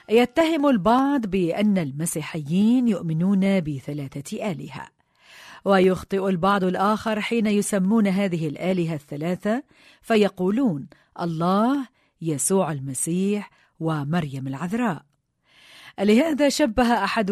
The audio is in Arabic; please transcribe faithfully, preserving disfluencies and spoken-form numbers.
يتهم البعض بأن المسيحيين يؤمنون بثلاثة آلهة، ويخطئ البعض الآخر حين يسمون هذه الآلهة الثلاثة فيقولون الله، يسوع المسيح، ومريم العذراء. لهذا شبه أحد